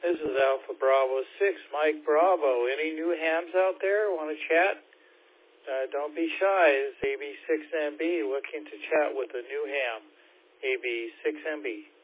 This is Alpha Bravo 6, Mike Bravo. Any new hams out there want to chat? Don't be shy. It's AB6MB looking to chat with a new ham, AB6MB.